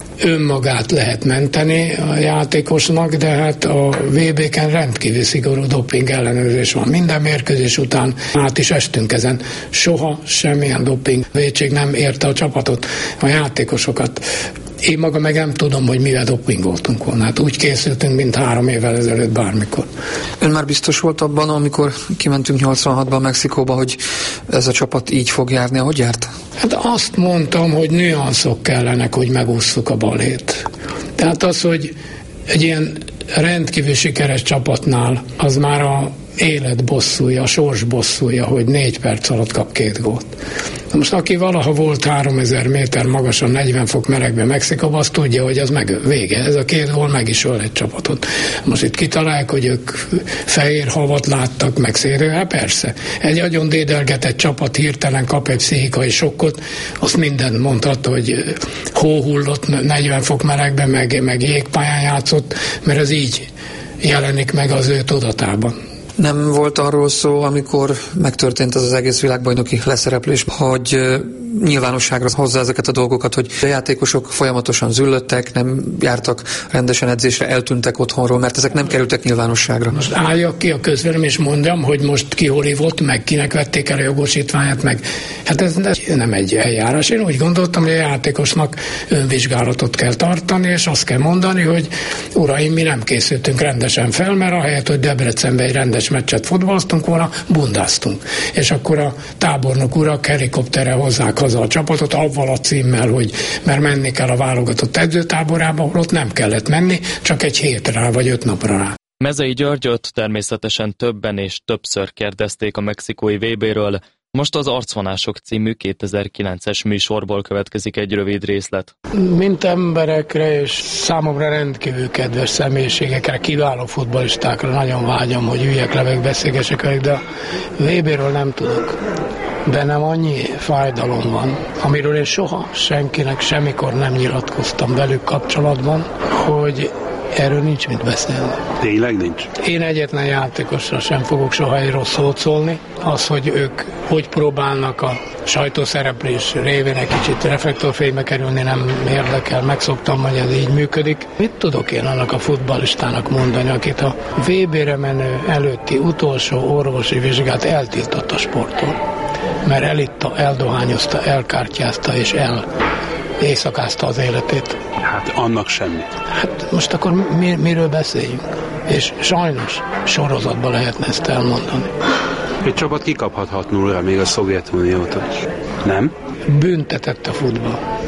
J: önmagát lehet menteni a játékosnak, de hát a vé bé-ken rendkívül szigorú doping ellenőrzés van. Minden mérkőzés után át is estünk ezen. Soha semmilyen doping vétség nem érte a csapatot, a játékosokat. Én maga meg nem tudom, hogy mivel dopingoltunk volna. Hát úgy készültünk, mint három évvel ezelőtt bármikor.
G: Ön már biztos volt abban, amikor kimentünk nyolcvanhatban Mexikóba, hogy ez a csapat így fog járni, ahogy járt?
J: Hát azt mondtam, hogy nüanszok kellenek, hogy megússzuk a balét. Tehát az, hogy egy ilyen rendkívül sikeres csapatnál az már a élet bosszúja, a sors bosszúja, hogy négy perc alatt kap két gólt. Most aki valaha volt háromezer méter magasan, negyven fok melegben Mexikóban, azt tudja, hogy ez meg vége. Ez a két gól meg is öl egy csapatot. Most itt kitalálják, hogy ők fehér havat láttak, meg szélő, hát persze. Egy agyon dédelgetett csapat hirtelen kap egy pszichikai sokkot, azt minden mondhatta, hogy hó hullott negyven fok melegben, meg, meg jégpályán játszott, mert ez így jelenik meg az ő tudatában.
G: Nem volt arról szó, amikor megtörtént az az egész világbajnoki leszereplés, hogy nyilvánosságra hozza ezeket a dolgokat, hogy a játékosok folyamatosan züllöttek, nem jártak rendesen edzésre, eltűntek otthonról, mert ezek nem kerültek nyilvánosságra.
J: Most álljak ki a közvelem és mondjam, hogy most ki hol hívott, meg kinek vették el a jogosítványát, meg hát ez nem egy eljárás. Én úgy gondoltam, hogy a játékosnak önvizsgálatot kell tartani, és azt kell mondani, hogy uraim, mi nem készültünk rendesen fel, mert ahelyett, hogy Debrecenben egy rendes meccset fotballoztunk volna, bundáztunk. És akkor a tábornok urak helikopterre hozzák haza a csapatot, avval a címmel, hogy mert menni kell a válogatott edzőtáborába, ahol ott nem kellett menni, csak egy hétre rá, vagy öt napra rá.
I: Mezei Györgyöt természetesen többen és többször kérdezték a mexikói vé béről, most az Arcvonások című kétezer-kilences műsorból következik egy rövid részlet.
J: Mint emberekre és számomra rendkívül kedves személyiségekre, kiváló futballistákra nagyon vágyom, hogy üljek le, meg beszélgessek velük, de a vé béről nem tudok. Bennem annyi fájdalom van, amiről én soha senkinek semmikor nem nyilatkoztam velük kapcsolatban, hogy erről nincs mit beszélni.
K: Tényleg nincs?
J: Én egyetlen játékosra sem fogok soha egy rossz szót szólni. Az, hogy ők hogy próbálnak a sajtószereplés révén egy kicsit reflektorfénybe kerülni, nem érdekel. Megszoktam, hogy ez így működik. Mit tudok én annak a futballistának mondani, akit a vé bére menő előtti utolsó orvosi vizsgát eltiltott a sporttól? Mert elitta, eldohányozta, elkártyázta és el éjszakázta az életét.
K: Hát annak semmi.
J: Hát most akkor mi, miről beszéljünk? És sajnos sorozatban lehetne ezt elmondani.
K: Egy csapat kikaphat hat nullra még a Szovjetuniótól. Nem?
J: Büntetett a futball.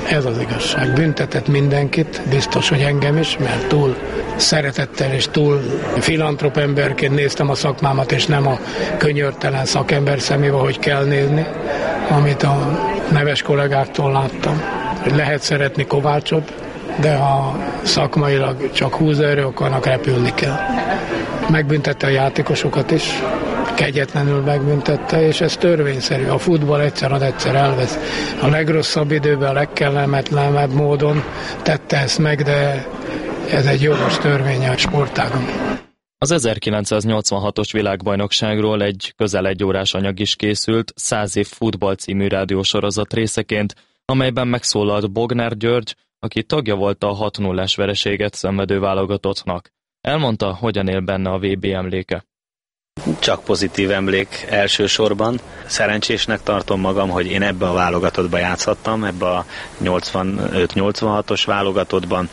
J: Ez az igazság. Büntetett mindenkit, biztos, hogy engem is, mert túl szeretettel és túl filantrop emberként néztem a szakmámat, és nem a könyörtelen szakember szemébe, hogy kell nézni, amit a neves kollégáktól láttam. Lehet szeretni Kovácsot, de ha szakmailag csak húzóerő, akarnak, repülni kell. Megbüntette a játékosokat is, kegyetlenül megbüntette, és ez törvényszerű. A futball egyszer ad, egyszer elvesz. A legrosszabb időben, a legkellemetlenebb módon tette ezt meg, de ez egy jogos törvény a sportágon.
I: Az ezerkilencszáznyolcvanhatos világbajnokságról egy közel egy órás anyag is készült, Száz év futball című rádiósorozat részeként, amelyben megszólalt Bognár György, aki tagja volt a hat nullás vereséget szenvedő válogatottnak. Elmondta, hogyan él benne a vé bé emléke.
L: Csak pozitív emlék elsősorban. Szerencsésnek tartom magam, hogy én ebbe a válogatottba játszhattam, ebbe a nyolcvanöt nyolcvanhatos válogatottban.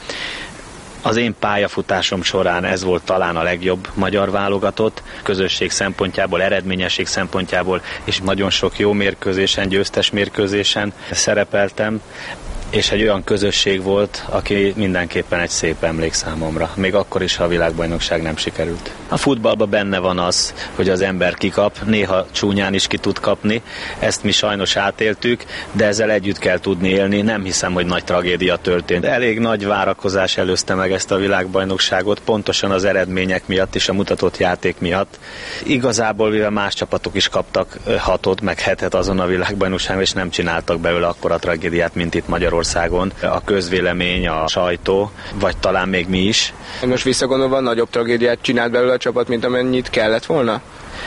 L: Az én pályafutásom során ez volt talán a legjobb magyar válogatott, közösség szempontjából, eredményesség szempontjából, és nagyon sok jó mérkőzésen, győztes mérkőzésen szerepeltem, és egy olyan közösség volt, aki mindenképpen egy szép emlék számomra, még akkor is, ha a világbajnokság nem sikerült. A futballban benne van az, hogy az ember kikap, néha csúnyán is ki tud kapni, ezt mi sajnos átéltük, de ezzel együtt kell tudni élni, nem hiszem, hogy nagy tragédia történt. Elég nagy várakozás előzte meg ezt a világbajnokságot, pontosan az eredmények miatt és a mutatott játék miatt. Igazából, mivel más csapatok is kaptak hatot, meg hetet azon a világbajnokságon, és nem csináltak belőle akkora tragédiát, mint itt Magyarországon. A közvélemény, a sajtó, vagy talán még mi is.
M: Most visszagondolva nagyobb tragédiát csinált belőle a csapat, mint amennyit kellett volna?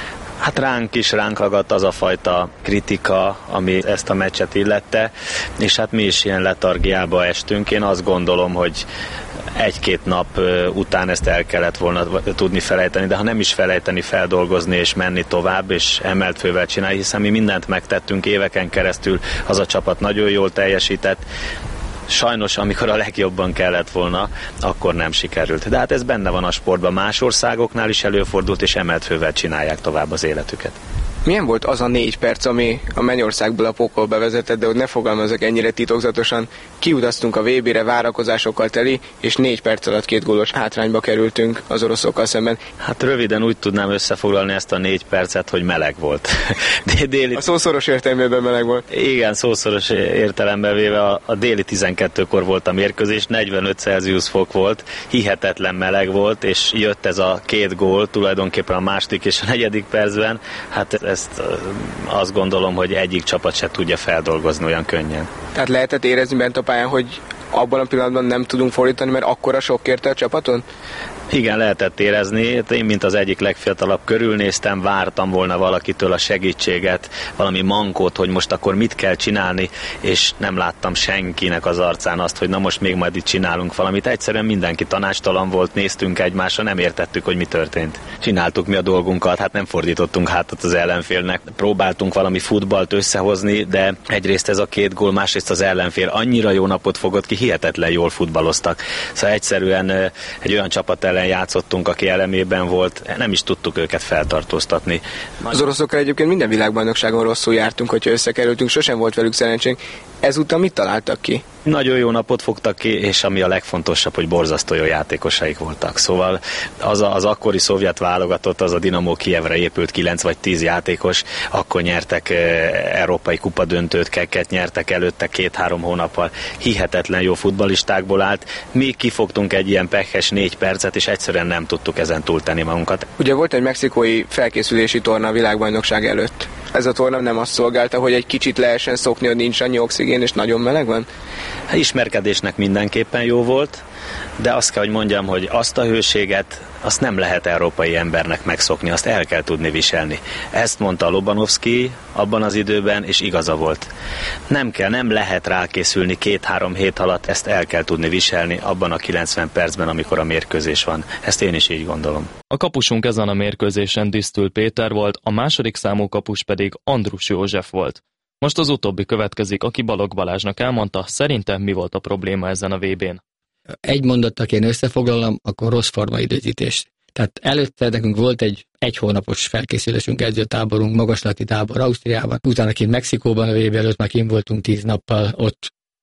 L: Hát ránk is ránk hagadt az a fajta kritika, ami ezt a meccset illette, és hát mi is ilyen letargiába estünk. Én azt gondolom, hogy egy-két nap után ezt el kellett volna tudni felejteni, de ha nem is felejteni, feldolgozni és menni tovább, és emelt fővel csinálni, hiszen mi mindent megtettünk éveken keresztül, az a csapat nagyon jól teljesített. Sajnos, amikor a legjobban kellett volna, akkor nem sikerült. De hát ez benne van a sportban, más országoknál is előfordult, és emelt fővel csinálják tovább az életüket.
M: Milyen volt az a négy perc, ami a Mennyországból a pokolba vezetett, de hogy ne fogalmazok ennyire titokzatosan, kiutaztunk a vé bére várakozásokkal teli, és négy perc alatt két gólos hátrányba kerültünk az oroszokkal szemben.
L: Hát röviden úgy tudnám összefoglalni ezt a négy percet, hogy meleg volt.
M: déli... A szószoros értelmében meleg volt.
L: Igen, szószoros értelemben véve a, a déli tizenkettőkor volt a mérkőzés, negyvenöt Celsius fok volt, hihetetlen meleg volt, és jött ez a két gól, tulajdonképpen a második és a negyedik percben. Hát ezt azt gondolom, hogy egyik csapat se tudja feldolgozni olyan könnyen.
M: Tehát lehetett érezni bent a pályán, hogy abban a pillanatban nem tudunk fordítani, mert akkora sok kérte a csapaton?
L: Igen, lehetett érezni. Én, mint az egyik legfiatalabb, körülnéztem, vártam volna valakitől a segítséget, valami mankót, hogy most akkor mit kell csinálni, és nem láttam senkinek az arcán azt, hogy na most még majd itt csinálunk valamit. Egyszerűen mindenki tanácstalan volt, néztünk egymásra, nem értettük, hogy mi történt. Csináltuk mi a dolgunkat, hát nem fordítottunk hátat az ellenfélnek. Próbáltunk valami futballt összehozni, de egyrészt ez a két gól, másrészt az ellenfél annyira jó napot fogott ki, hihetetlen jól futballoztak. Szóval egyszerűen egy olyan csapat ellen játszottunk, aki elemében volt, nem is tudtuk őket feltartóztatni.
M: Az oroszokkal egyébként minden világbajnokságon rosszul jártunk, hogyha összekerültünk, sosem volt velük szerencsénk. Ezúttal mit találtak ki?
L: Nagyon jó napot fogtak ki, és ami a legfontosabb, hogy borzasztó jó játékosaik voltak. Szóval az, a, az akkori szovjet válogatott, az a Dinamo Kijevre épült kilenc vagy tíz játékos, akkor nyertek e, európai kupadöntőt, keket nyertek előtte két-három hónappal. Hihetetlen jó futballistákból állt. Mi kifogtunk egy ilyen pekhes négy percet, és egyszerűen nem tudtuk ezen túltenni magunkat.
M: Ugye volt egy mexikói felkészülési torna a világbajnokság előtt. Ez a torna nem azt szolgálta, hogy egy kicsit lehessen szokni, hogy nincs annyi oxigén, és nagyon meleg van?
L: Ismerkedésnek mindenképpen jó volt, de azt kell, hogy mondjam, hogy azt a hőséget, azt nem lehet európai embernek megszokni, azt el kell tudni viselni. Ezt mondta Lobanovszky abban az időben, és igaza volt. Nem kell, nem lehet rákészülni két-három hét alatt, ezt el kell tudni viselni abban a kilencven percben, amikor a mérkőzés van. Ezt én is így gondolom.
I: A kapusunk ezen a mérkőzésen Disztül Péter volt, a második számú kapus pedig Andrus József volt. Most az utóbbi következik, aki Balogh Balázsnak elmondta, szerintem mi volt a probléma ezen a vé bén.
N: Egy mondattal én összefoglalom, akkor rossz formaidőzítés. Tehát előtte nekünk volt egy egy hónapos felkészülésünk, edzőtáborunk, magaslati tábor Ausztriában, utána kint Mexikóban a vé bé előtt már kint voltunk tíz nappal, ott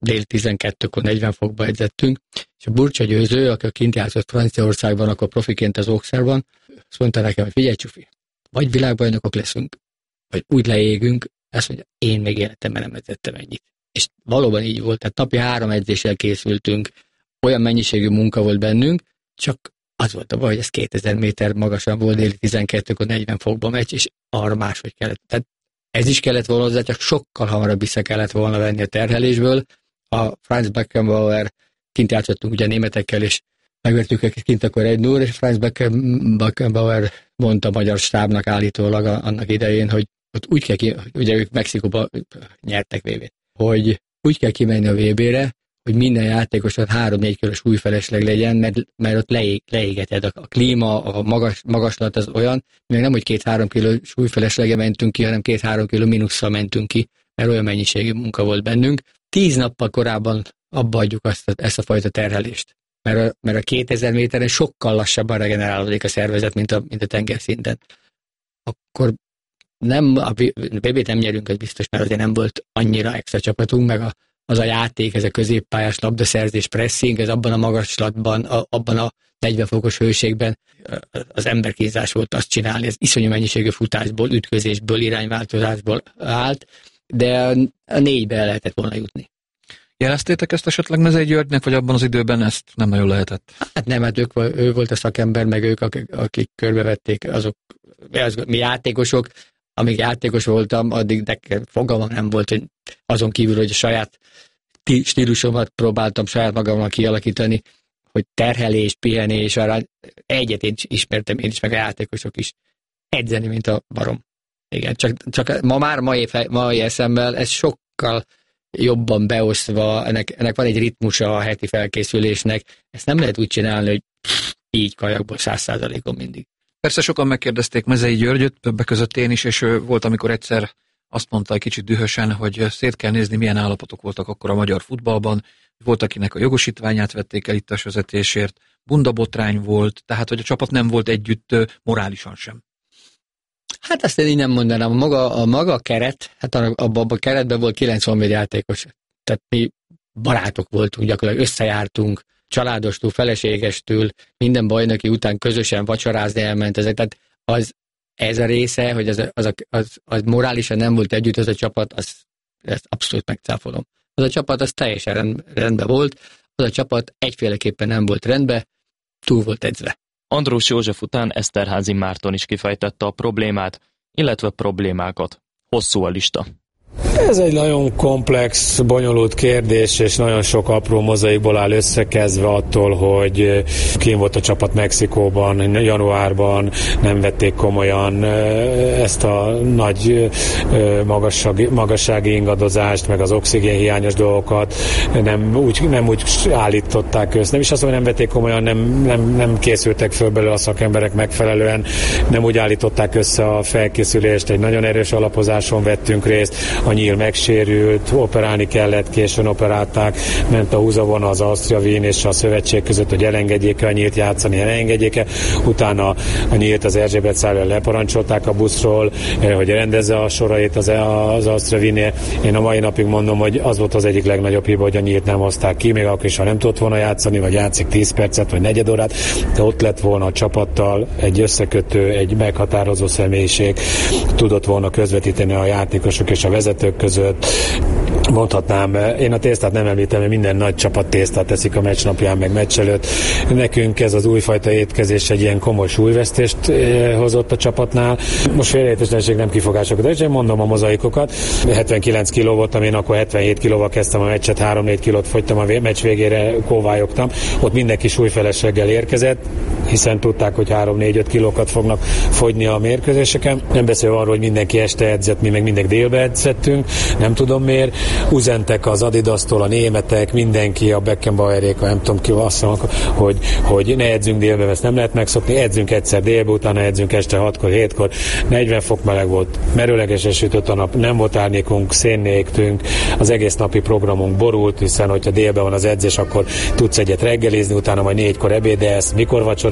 N: dél tizenkettőkor negyven fokba edzettünk, és a Burcsa Győző, aki kint játszott Franciaországban, akkor profiként az Auxerreben, azt mondta nekem, hogy figyelj Csufi, vagy világbajnokok leszünk, vagy úgy leégünk, azt mondja, én még életemben nem edzettem ennyit. És valóban így volt, tehát napi három edzéssel készültünk, olyan mennyiségű munka volt bennünk, csak az volt a baj, hogy ez kétezer méter magasan volt, déli tizenkettőkor negyven fokba meccs, és arra máshogy kellett. Tehát ez is kellett volna hozzá, csak sokkal hamarabb vissza kellett volna venni a terhelésből. A Franz Beckenbauer, kint játszottunk ugye németekkel, és megvertük őket kint akkor egy null, és Franz Beckenbauer mondta a magyar stábnak állítólag annak idején, hogy ott úgy kell ki, ugye ők Mexikóban nyertek vé bét, hogy úgy kell kimenni a vé bére, hogy minden játékosod három-négy kilós súlyfelesleg legyen, mert, mert ott leég, leégeted. A, a klíma, a magas, magaslat az olyan, még nem, hogy két-három kiló súlyfeleslege mentünk ki, hanem két-három kiló mínusszal mentünk ki, mert olyan mennyiségű munka volt bennünk. Tíz nappal korábban abba adjuk azt, ezt a fajta terhelést. Mert a, mert a kétezer méteren sokkal lassabban regenerálódik a szervezet, mint a, mint a tengerszinten. Akkor nem, a vé bét nem nyerünk, ez biztos, mert azért nem volt annyira extra csapatunk, meg a az a játék, ez a középpályás labdaszerzés, pressing, ez abban a magaslatban, a, abban a negyven fokos hőségben az emberkínzás volt azt csinálni, ez iszonyú mennyiségű futásból, ütközésből, irányváltozásból állt, de a négybe el lehetett volna jutni.
G: Jeleztétek ezt esetleg Mezei Györgynek, vagy abban az időben ezt nem nagyon lehetett?
N: Hát nem, hát ők, ő volt a szakember, meg ők, akik, akik körbevették, azok, az, mi játékosok, amíg játékos voltam, addig nekem fogalmam nem volt, hogy azon kívül, hogy a saját stílusomat próbáltam saját magammal kialakítani, hogy terhelés, pihenés, arra egyet én ismertem én is, meg a játékosok is. Edzeni, mint a barom. Igen, csak, csak ma már mai, mai eszemmel ez sokkal jobban beosztva, ennek, ennek van egy ritmusa a heti felkészülésnek, ezt nem lehet úgy csinálni, hogy pff, így kajakból száz százalékon mindig.
G: Persze sokan megkérdezték Mezei Györgyöt, többek között én is, és volt, amikor egyszer azt mondta egy kicsit dühösen, hogy szét kell nézni, milyen állapotok voltak akkor a magyar futballban. Volt, akinek a jogosítványát vették el itt a vezetésért, bundabotrány volt, tehát hogy a csapat nem volt együtt morálisan sem.
N: Hát azt én így nem mondanám. A maga, a maga keret, hát abban a keretben volt kilencven játékos. Tehát mi barátok voltunk, gyakorlatilag összejártunk, családostól, feleségestől, minden bajnoki után közösen vacsorázni elment ezek. Tehát az, ez a része, hogy az, az, az, az morálisan nem volt együtt az a csapat, az, ezt abszolút megcáfolom. Az a csapat az teljesen rend, rendben volt, az a csapat egyféleképpen nem volt rendben, túl volt edzve.
I: Andrós József után Eszterházy Márton is kifejtette a problémát, illetve problémákat. Hosszú a lista.
O: Ez egy nagyon komplex, bonyolult kérdés, és nagyon sok apró mozaikból áll összekezve attól, hogy kín volt a csapat Mexikóban, januárban nem vették komolyan ezt a nagy magassági, magassági ingadozást, meg az oxigénhiányos dolgokat, nem úgy, nem úgy állították össze. Nem is azt, hogy nem vették komolyan, nem, nem, nem készültek föl belőle a szakemberek megfelelően, nem úgy állították össze a felkészülést, egy nagyon erős alapozáson vettünk részt, a nyíl megsérült, operálni kellett, későn operálták, ment a húzavona az Austria Wien és a szövetség között, hogy elengedjék-e a nyílt játszani, elengedjék-e. Utána a nyílt az Erzsébet szállal leparancsolták a buszról, hogy rendezze a sorait az, az Austria Wien. Én a mai napig mondom, hogy az volt az egyik legnagyobb hiba, hogy a nyílt nem hozták ki, még akkor is, ha nem tudott volna játszani, vagy játszik tíz percet, vagy negyed órát, de ott lett volna a csapattal egy összekötő, egy meghatározó személyiség, tudott volna közvetíteni a játékosok és a vezetők között. Mondhatnám, én a tésztát nem említem, mert minden nagy csapat tésztát teszik a meccs napján, meg meccs előtt. Nekünk ez az újfajta étkezés egy ilyen komoly súlyvesztést hozott a csapatnál. Most félreértéstelenség, nem kifogások, de én mondom a mozaikokat. hetvenkilenc kiló voltam, én akkor hetvenhét kilóval kezdtem a meccset, három-négy kilót fogytam, a meccs végére kóvályogtam. Ott mindenki súlyfelesleggel érkezett, hiszen tudták, hogy három-négy-öt kilókat fognak fogyni a mérkőzéseken. Nem beszélve arról, hogy mindenki este edzett, mi meg mindig délbe edzettünk, nem tudom miért. Üzentek az Adidasztól a németek, mindenki, a Beckenbauerék, nem tudom ki, azt mondom, hogy, hogy ne edzünk délbe, ezt nem lehet megszokni, edzünk egyszer délbe, utána edzünk este hatkor, hétkor, negyven fok meleg volt, merőlegesen sütött a nap, nem volt árnyékunk, szénné égtünk, az egész napi programunk borult, hiszen hogyha délben van az edzés, akkor tudsz egyet reggelizni, utána majd négykor ebédelsz, mikor vacsora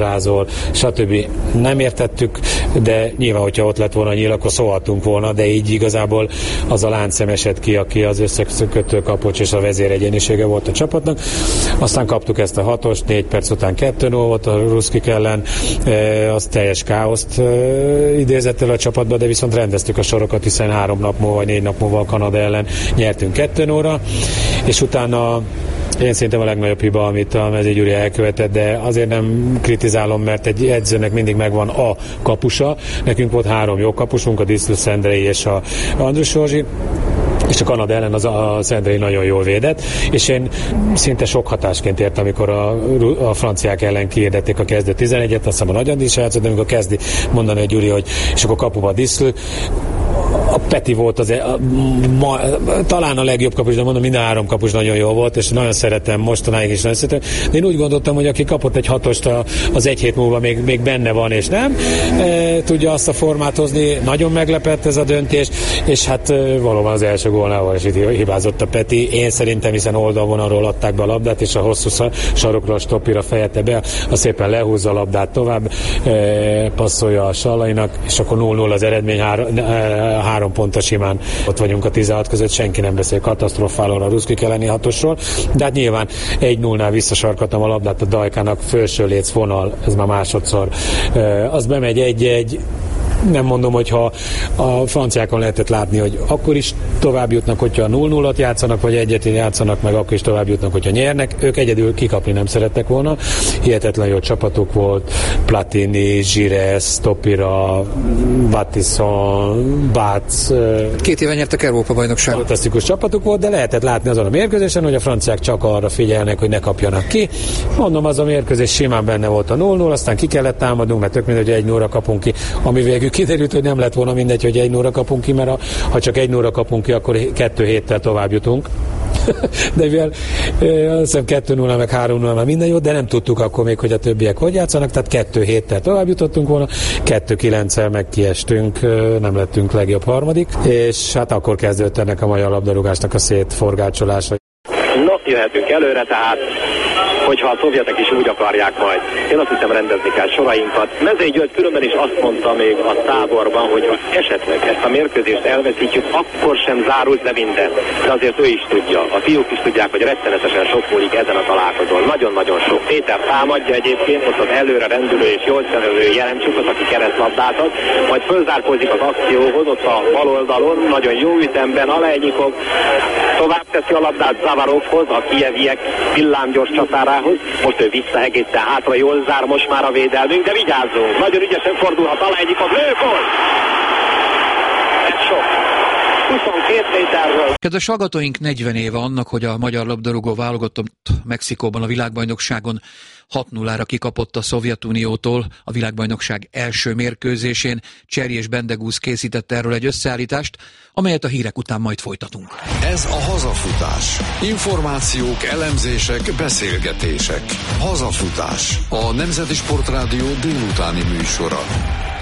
O: fodrázol, stb. Nem értettük, de nyilván, hogyha ott lett volna nyíl, akkor szólhatunk volna, de így igazából az a láncszem esett ki, aki az összekötő kapocs és a vezéregyénisége volt a csapatnak. Aztán kaptuk ezt a hatost, négy perc után kettő null volt a ruszkik ellen, e, az teljes káoszt e, idézett el a csapatba, de viszont rendeztük a sorokat, hiszen három nap múlva, vagy négy nap múlva a Kanada ellen nyertünk kettő nullra, és utána én szerintem a legnagyobb hiba, amit a Mezei Gyuri elkövetett, de azért nem kritizálom, mert egy edzőnek mindig megvan a kapusa. Nekünk volt három jó kapusunk, a Diszlő Szendrei és a Andrus Józsi, és a Kanada ellen az a Szendrei nagyon jól védett, és én szinte sok hatásként értem, amikor a, a franciák ellen kiirdették a kezdő tizenegyet, azt hiszem a Nagy Andi is játszott, de amikor kezdi mondani a Gyuri, hogy és akkor kapuba a Diszlő, a Peti volt az, a, ma, talán a legjobb kapus, de mondom, minden három kapus nagyon jó volt, és nagyon szeretem, mostanáig is nagyon szeretem. De én úgy gondoltam, hogy aki kapott egy hatost az egy hét múlva még, még benne van, és nem e, tudja azt a formát hozni, nagyon meglepett ez a döntés, és hát e, valóban az első gólnál is hibázott a Peti. Én szerintem, hiszen oldalvonalról adták be a labdát, és a hosszú sarokról a stoppira fejette be, az szépen lehúzza a labdát tovább, e, passzolja a Sallainak, és akkor null null az eredmény, három, e, három pontos simán ott vagyunk a tizenhat között, senki nem beszél katasztrofálóan a ruszkik elleni hatosról, de hát nyilván egy nullnál visszasarkattam a labdát a Dajkának, felső léc vonal, ez már másodszor, e, az bemegy egy-egy, nem mondom, hogyha a franciákon lehetett látni, hogy akkor is tovább jutnak, hogyha null nullat játszanak, vagy egyet játszanak, meg akkor is tovább jutnak, hogyha nyernek. Ők egyedül kikapni nem szerettek volna. Hihetetlen jó csapatuk volt. Platini, Gires, Topira, Battisson, Bác.
G: Két éve nyertek Európa-bajnokságot.
O: Fantasztikus csapatuk volt, de lehetett látni azon a mérkőzésen, hogy a franciák csak arra figyelnek, hogy ne kapjanak ki. Mondom, az a mérkőzés simán benne volt a null null, aztán ki kellett támadnunk, mert tök mindegy, hogy egy nullra kapunk ki, ami végül kiderült, hogy nem lett volna mindegy, hogy egy nullra kapunk ki, mert a, ha csak egy nullra kapunk ki, akkor kettő héttel tovább jutunk. De mivel azt hiszem kettő null meg három null már minden jó, de nem tudtuk akkor még, hogy a többiek hogy játszanak, tehát kettő héttel tovább jutottunk volna, kettő kilenccel meg kiestünk, nem lettünk legjobb harmadik, és hát akkor kezdődött ennek a magyar labdarúgásnak a szétforgácsolása.
H: No, jöhetünk előre, tehát hogyha a szovjetek is úgy akarják majd. Én azt hiszem, rendezni kell sorainkat. Mezei György különben is azt mondta még a táborban, hogy ha esetleg ezt a mérkőzést elveszítjük, akkor sem zárult le minden. De azért ő is tudja, a fiúk is tudják, hogy rettenetesen sok múlik ezen a találkozón. Nagyon-nagyon sok. Péter támadja egyébként, ott az előre rendülő és jól szerelő Jelencsukot, aki keresztlabdát ad, majd fölzárkózik az akcióhoz, ott a bal oldalon, nagyon jó ütemben Alejnyikov tovább teszi a labdát Zavarovhoz, a kijeviek villámgyors csatára. Most ő vissza egészen hátra, jól zár most már a védelmünk, de vigyázzunk, nagyon ügyesen fordulhat Alejnyikov, lőgól! Ez sok. huszonkét méterről.
G: Kedves hallgatóink, negyven éve annak, hogy a magyar labdarúgó válogatott Mexikóban a világbajnokságon hat nullára kikapott a Szovjetuniótól a világbajnokság első mérkőzésén. Cseri és Bendegúz készített erről egy összeállítást, amelyet a hírek után majd folytatunk.
E: Ez a Hazafutás. Információk, elemzések, beszélgetések. Hazafutás. A Nemzeti Sportrádió délutáni műsora.